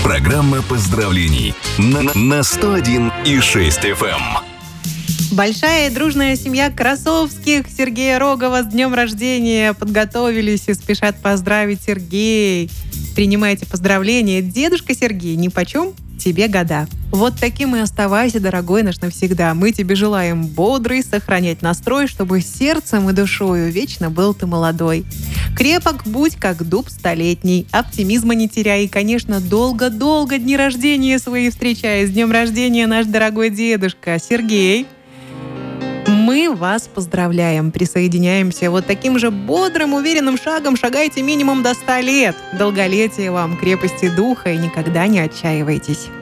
Программа поздравлений на 101,6 FM. Большая и дружная семья Красовских Сергея Рогова с днем рождения подготовились и спешат поздравить. Сергей, принимайте поздравления. Дедушка Сергей, нипочем тебе года. Вот таким и оставайся, дорогой наш, навсегда. Мы тебе желаем бодрый, сохранять настрой, чтобы сердцем и душою вечно был ты молодой. Крепок будь, как дуб столетний, оптимизма не теряй и, конечно, долго-долго дни рождения свои встречай. С днем рождения, наш дорогой дедушка Сергей. Мы вас поздравляем, присоединяемся вот таким же бодрым, уверенным шагом. Шагайте минимум до 100 лет. Долголетия вам, крепости духа и никогда не отчаивайтесь.